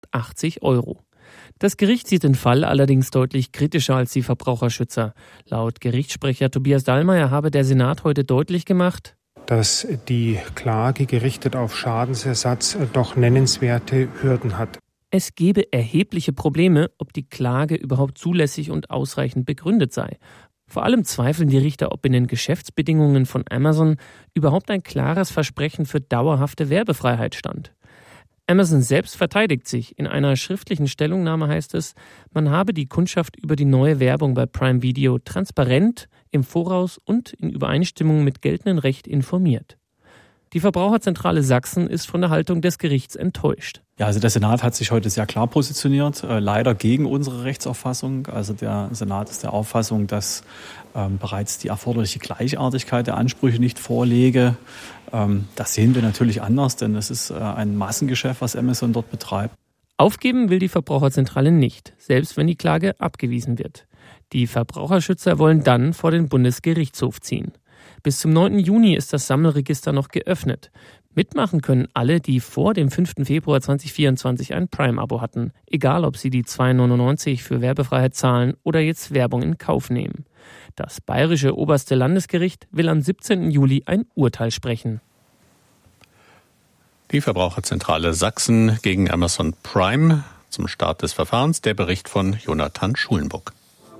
80 €. Das Gericht sieht den Fall allerdings deutlich kritischer als die Verbraucherschützer. Laut Gerichtssprecher Tobias Dallmayr habe der Senat heute deutlich gemacht, dass die Klage gerichtet auf Schadensersatz doch nennenswerte Hürden hat. Es gebe erhebliche Probleme, ob die Klage überhaupt zulässig und ausreichend begründet sei. Vor allem zweifeln die Richter, ob in den Geschäftsbedingungen von Amazon überhaupt ein klares Versprechen für dauerhafte Werbefreiheit stand. Amazon selbst verteidigt sich. In einer schriftlichen Stellungnahme heißt es, man habe die Kundschaft über die neue Werbung bei Prime Video transparent, im Voraus und in Übereinstimmung mit geltendem Recht informiert. Die Verbraucherzentrale Sachsen ist von der Haltung des Gerichts enttäuscht. Ja, also der Senat hat sich heute sehr klar positioniert, leider gegen unsere Rechtsauffassung. Also der Senat ist der Auffassung, dass bereits die erforderliche Gleichartigkeit der Ansprüche nicht vorläge. Das sehen wir natürlich anders, denn es ist ein Massengeschäft, was Amazon dort betreibt. Aufgeben will die Verbraucherzentrale nicht, selbst wenn die Klage abgewiesen wird. Die Verbraucherschützer wollen dann vor den Bundesgerichtshof ziehen. Bis zum 9. Juni ist das Sammelregister noch geöffnet. Mitmachen können alle, die vor dem 5. Februar 2024 ein Prime-Abo hatten, egal ob sie die 2,99 € für Werbefreiheit zahlen oder jetzt Werbung in Kauf nehmen. Das bayerische oberste Landesgericht will am 17. Juli ein Urteil sprechen. Die Verbraucherzentrale Sachsen gegen Amazon Prime zum Start des Verfahrens. Der Bericht von Jonathan Schulenburg.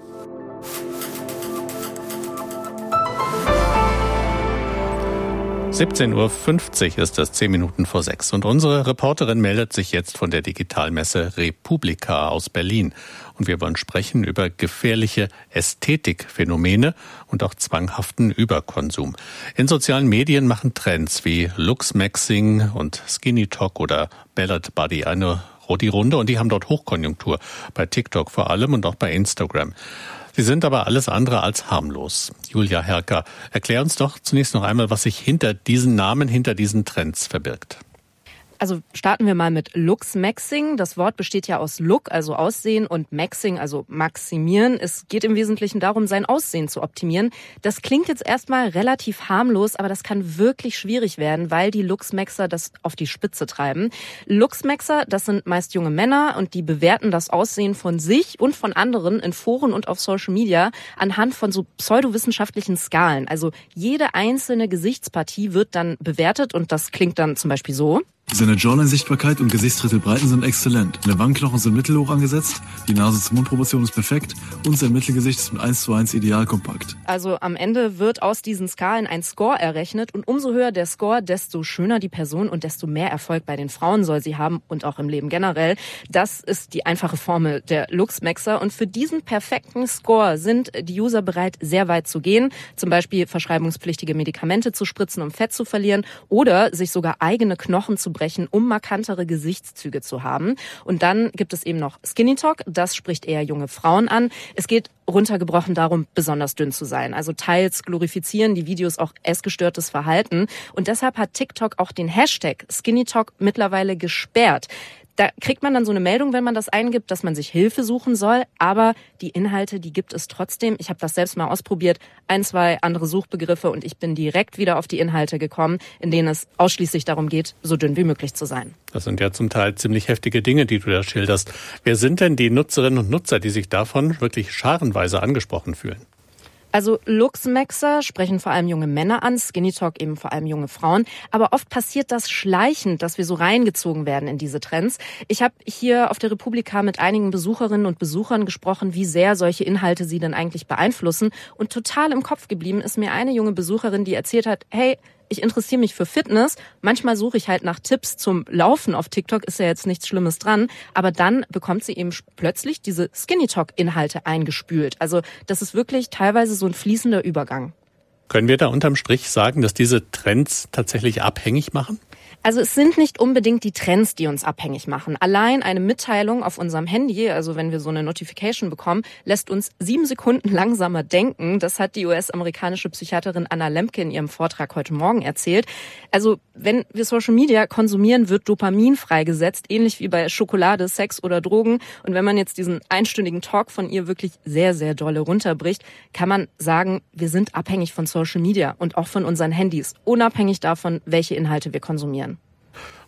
17:50 Uhr ist es, 10 Minuten vor 6. Und unsere Reporterin meldet sich jetzt von der Digitalmesse Republika aus Berlin. Und wir wollen sprechen über gefährliche Ästhetikphänomene und auch zwanghaften Überkonsum. In sozialen Medien machen Trends wie Luxmaxing und Skinny Talk oder Ballad Body die Runde und die haben dort Hochkonjunktur. Bei TikTok vor allem und auch bei Instagram. Sie sind aber alles andere als harmlos. Julia Herker, erklär uns doch zunächst noch einmal, was sich hinter diesen Namen, hinter diesen Trends verbirgt. Also starten wir mal mit Luxmaxing. Das Wort besteht ja aus Look, also Aussehen, und Maxing, also maximieren. Es geht im Wesentlichen darum, sein Aussehen zu optimieren. Das klingt jetzt erstmal relativ harmlos, aber das kann wirklich schwierig werden, weil die Luxmaxer das auf die Spitze treiben. Luxmaxer, das sind meist junge Männer und die bewerten das Aussehen von sich und von anderen in Foren und auf Social Media anhand von so pseudowissenschaftlichen Skalen. Also jede einzelne Gesichtspartie wird dann bewertet und das klingt dann zum Beispiel so. Seine Jawline-Sichtbarkeit und Gesichtsdrittelbreiten sind exzellent. Seine Wangenknochen sind mittelhoch angesetzt, die Nase-zu-Mund-Proportion ist perfekt und sein Mittelgesicht ist mit 1:1 ideal kompakt. Also am Ende wird aus diesen Skalen ein Score errechnet und umso höher der Score, desto schöner die Person und desto mehr Erfolg bei den Frauen soll sie haben und auch im Leben generell. Das ist die einfache Formel der Luxmaxer und für diesen perfekten Score sind die User bereit, sehr weit zu gehen, zum Beispiel verschreibungspflichtige Medikamente zu spritzen, um Fett zu verlieren oder sich sogar eigene Knochen zu brechen, um markantere Gesichtszüge zu haben. Und dann gibt es eben noch Skinny Talk, das spricht eher junge Frauen an. Es geht runtergebrochen darum, besonders dünn zu sein. Also teils glorifizieren die Videos auch essgestörtes Verhalten. Und deshalb hat TikTok auch den Hashtag Skinny Talk mittlerweile gesperrt. Da kriegt man dann so eine Meldung, wenn man das eingibt, dass man sich Hilfe suchen soll. Aber die Inhalte, die gibt es trotzdem. Ich habe das selbst mal ausprobiert. 1, 2 andere Suchbegriffe und ich bin direkt wieder auf die Inhalte gekommen, in denen es ausschließlich darum geht, so dünn wie möglich zu sein. Das sind ja zum Teil ziemlich heftige Dinge, die du da schilderst. Wer sind denn die Nutzerinnen und Nutzer, die sich davon wirklich scharenweise angesprochen fühlen? Also Luxmaxer sprechen vor allem junge Männer an, Skinny Talk eben vor allem junge Frauen. Aber oft passiert das schleichend, dass wir so reingezogen werden in diese Trends. Ich habe hier auf der Republika mit einigen Besucherinnen und Besuchern gesprochen, wie sehr solche Inhalte sie denn eigentlich beeinflussen. Und total im Kopf geblieben ist mir eine junge Besucherin, die erzählt hat, hey, ich interessiere mich für Fitness. Manchmal suche ich halt nach Tipps zum Laufen auf TikTok, ist ja jetzt nichts Schlimmes dran. Aber dann bekommt sie eben plötzlich diese Skinny Talk-Inhalte eingespült. Also das ist wirklich teilweise so ein fließender Übergang. Können wir da unterm Strich sagen, dass diese Trends tatsächlich abhängig machen? Also es sind nicht unbedingt die Trends, die uns abhängig machen. Allein eine Mitteilung auf unserem Handy, also wenn wir so eine Notification bekommen, lässt uns 7 Sekunden langsamer denken. Das hat die US-amerikanische Psychiaterin Anna Lembke in ihrem Vortrag heute Morgen erzählt. Also wenn wir Social Media konsumieren, wird Dopamin freigesetzt, ähnlich wie bei Schokolade, Sex oder Drogen. Und wenn man jetzt diesen einstündigen Talk von ihr wirklich sehr, sehr dolle runterbricht, kann man sagen, wir sind abhängig von Social Media und auch von unseren Handys, unabhängig davon, welche Inhalte wir konsumieren.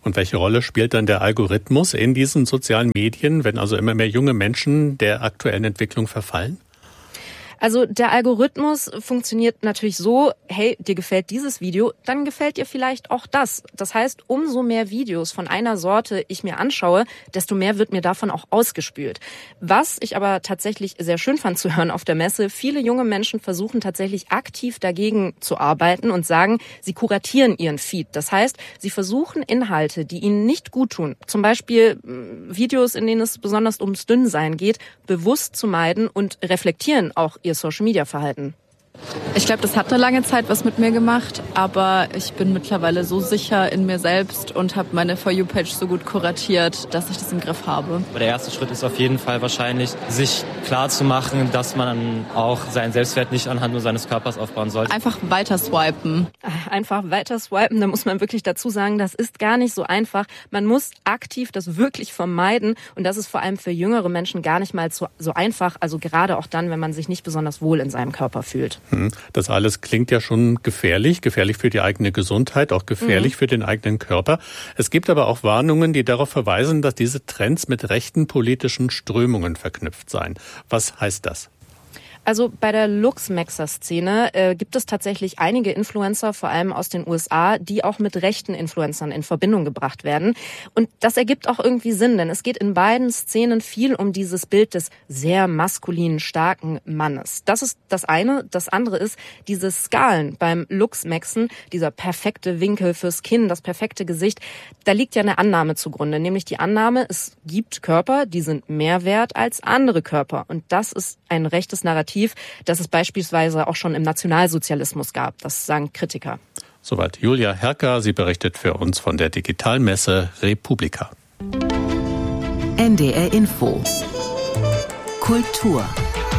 Und welche Rolle spielt dann der Algorithmus in diesen sozialen Medien, wenn also immer mehr junge Menschen der aktuellen Entwicklung verfallen? Also der Algorithmus funktioniert natürlich so, hey, dir gefällt dieses Video, dann gefällt dir vielleicht auch das. Das heißt, umso mehr Videos von einer Sorte ich mir anschaue, desto mehr wird mir davon auch ausgespült. Was ich aber tatsächlich sehr schön fand zu hören auf der Messe, viele junge Menschen versuchen tatsächlich aktiv dagegen zu arbeiten und sagen, sie kuratieren ihren Feed. Das heißt, sie versuchen Inhalte, die ihnen nicht gut tun, zum Beispiel Videos, in denen es besonders ums Dünnsein geht, bewusst zu meiden und reflektieren auch ihr Social-Media-Verhalten. Ich glaube, das hat eine lange Zeit was mit mir gemacht, aber ich bin mittlerweile so sicher in mir selbst und habe meine For You-Page so gut kuratiert, dass ich das im Griff habe. Der erste Schritt ist auf jeden Fall wahrscheinlich, sich klar zu machen, dass man auch seinen Selbstwert nicht anhand nur seines Körpers aufbauen sollte. Einfach weiter swipen. Einfach weiter swipen, da muss man wirklich dazu sagen, das ist gar nicht so einfach. Man muss aktiv das wirklich vermeiden und das ist vor allem für jüngere Menschen gar nicht mal so einfach, also gerade auch dann, wenn man sich nicht besonders wohl in seinem Körper fühlt. Das alles klingt ja schon gefährlich für die eigene Gesundheit, auch gefährlich für den eigenen Körper. Es gibt aber auch Warnungen, die darauf verweisen, dass diese Trends mit rechten politischen Strömungen verknüpft seien. Was heißt das? Also bei der Luxmaxer-Szene gibt es tatsächlich einige Influencer, vor allem aus den USA, die auch mit rechten Influencern in Verbindung gebracht werden. Und das ergibt auch irgendwie Sinn, denn es geht in beiden Szenen viel um dieses Bild des sehr maskulinen, starken Mannes. Das ist das eine. Das andere ist diese Skalen beim Luxmaxen, dieser perfekte Winkel fürs Kinn, das perfekte Gesicht. Da liegt ja eine Annahme zugrunde, nämlich die Annahme, es gibt Körper, die sind mehr wert als andere Körper. Und das ist ein rechtes Narrativ, das es beispielsweise auch schon im Nationalsozialismus gab. Das sagen Kritiker. Soweit Julia Herker. Sie berichtet für uns von der Digitalmesse Republika. NDR Info. Kultur.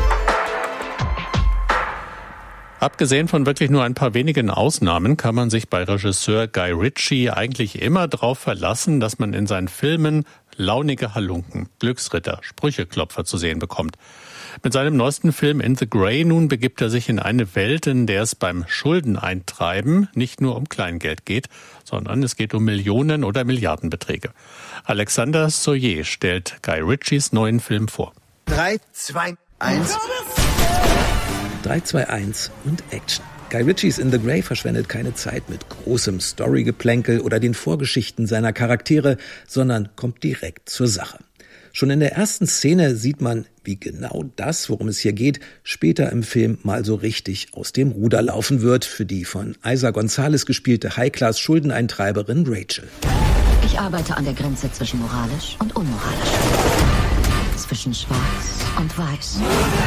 Abgesehen von wirklich nur ein paar wenigen Ausnahmen kann man sich bei Regisseur Guy Ritchie eigentlich immer darauf verlassen, dass man in seinen Filmen launige Halunken, Glücksritter, Sprücheklopfer zu sehen bekommt. Mit seinem neuesten Film In the Grey nun begibt er sich in eine Welt, in der es beim Schuldeneintreiben nicht nur um Kleingeld geht, sondern es geht um Millionen- oder Milliardenbeträge. Alexander Soyer stellt Guy Ritchies neuen Film vor. 3, 2, 1. 3, 2, 1 und Action. Guy Ritchies In the Grey verschwendet keine Zeit mit großem Storygeplänkel oder den Vorgeschichten seiner Charaktere, sondern kommt direkt zur Sache. Schon in der ersten Szene sieht man, wie genau das, worum es hier geht, später im Film mal so richtig aus dem Ruder laufen wird für die von Eiza González gespielte High-Class-Schuldeneintreiberin Rachel. Ich arbeite an der Grenze zwischen moralisch und unmoralisch. Zwischen schwarz und weiß.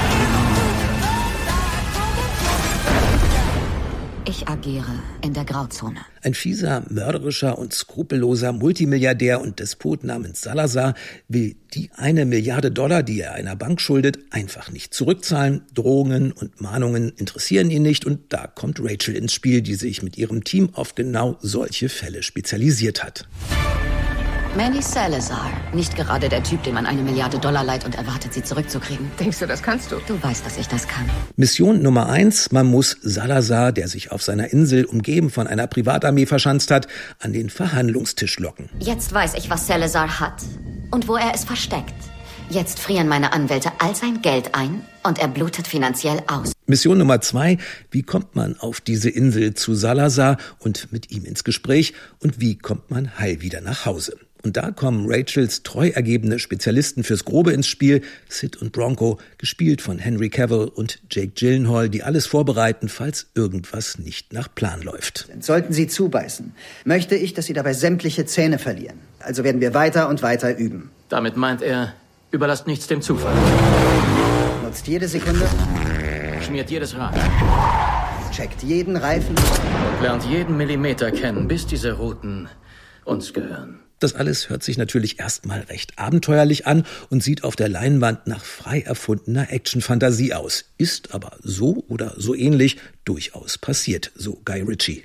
Ich agiere in der Grauzone. Ein fieser, mörderischer und skrupelloser Multimilliardär und Despot namens Salazar will die $1 Milliarde, die er einer Bank schuldet, einfach nicht zurückzahlen. Drohungen und Mahnungen interessieren ihn nicht und da kommt Rachel ins Spiel, die sich mit ihrem Team auf genau solche Fälle spezialisiert hat. Manny Salazar. Nicht gerade der Typ, dem man $1 Milliarde leiht und erwartet, sie zurückzukriegen. Denkst du, das kannst du? Du weißt, dass ich das kann. Mission Nummer 1. Man muss Salazar, der sich auf seiner Insel umgeben von einer Privatarmee verschanzt hat, an den Verhandlungstisch locken. Jetzt weiß ich, was Salazar hat und wo er es versteckt. Jetzt frieren meine Anwälte all sein Geld ein und er blutet finanziell aus. Mission Nummer 2. Wie kommt man auf diese Insel zu Salazar und mit ihm ins Gespräch? Und wie kommt man heil wieder nach Hause? Und da kommen Rachels treu ergebene Spezialisten fürs Grobe ins Spiel, Sid und Bronco, gespielt von Henry Cavill und Jake Gyllenhaal, die alles vorbereiten, falls irgendwas nicht nach Plan läuft. Sollten Sie zubeißen, möchte ich, dass Sie dabei sämtliche Zähne verlieren. Also werden wir weiter und weiter üben. Damit meint er, überlasst nichts dem Zufall. Nutzt jede Sekunde. Schmiert jedes Rad. Checkt jeden Reifen. Und lernt jeden Millimeter kennen, bis diese Routen uns gehören. Das alles hört sich natürlich erstmal recht abenteuerlich an und sieht auf der Leinwand nach frei erfundener Action-Fantasie aus, ist aber so oder so ähnlich durchaus passiert, so Guy Ritchie.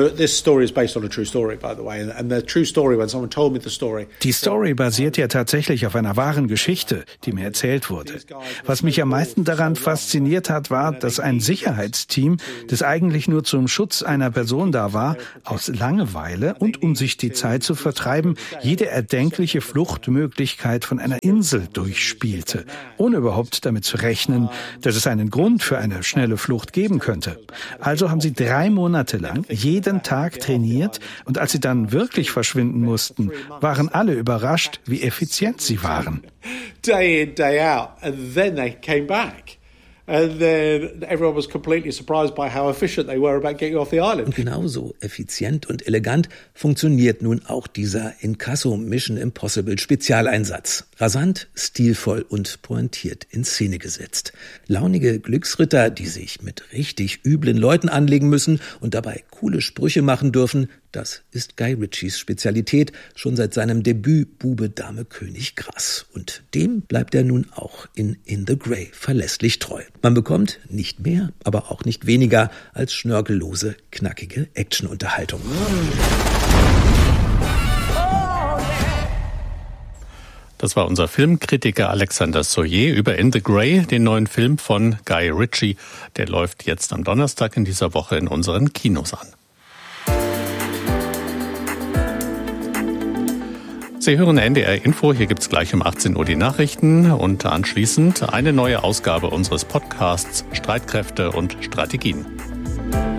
Die Story basiert ja tatsächlich auf einer wahren Geschichte, die mir erzählt wurde. Was mich am meisten daran fasziniert hat, war, dass ein Sicherheitsteam, das eigentlich nur zum Schutz einer Person da war, aus Langeweile und um sich die Zeit zu vertreiben, jede erdenkliche Fluchtmöglichkeit von einer Insel durchspielte, ohne überhaupt damit zu rechnen, dass es einen Grund für eine schnelle Flucht geben könnte. Also haben sie 3 Monate lang jeden Tag trainiert und als sie dann wirklich verschwinden mussten, waren alle überrascht, wie effizient sie waren. Day in, day out, and then they came back. And then everyone was completely surprised by how efficient they were about getting off the island. Und genauso effizient und elegant funktioniert nun auch dieser Inkasso Mission Impossible Spezialeinsatz. Rasant, stilvoll und pointiert in Szene gesetzt. Launige Glücksritter, die sich mit richtig üblen Leuten anlegen müssen und dabei coole Sprüche machen dürfen, das ist Guy Ritchies Spezialität, schon seit seinem Debüt Bube, Dame, König, Gras. Und dem bleibt er nun auch in the Grey verlässlich treu. Man bekommt nicht mehr, aber auch nicht weniger als schnörkellose, knackige Actionunterhaltung. Das war unser Filmkritiker Alexander Soyer über In the Grey, den neuen Film von Guy Ritchie. Der läuft jetzt am Donnerstag in dieser Woche in unseren Kinos an. Sie hören NDR Info, hier gibt's gleich um 18 Uhr die Nachrichten und anschließend eine neue Ausgabe unseres Podcasts Streitkräfte und Strategien.